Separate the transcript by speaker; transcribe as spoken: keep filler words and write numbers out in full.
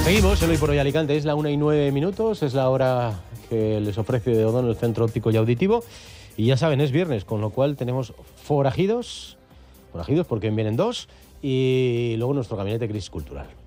Speaker 1: Seguimos, el Hoy por Hoy Alicante, es la una y nueve minutos, es la hora que les ofrece de Odón el Centro Óptico y Auditivo, y ya saben, es viernes, con lo cual tenemos forajidos, forajidos porque vienen dos, y luego nuestro gabinete de crisis cultural.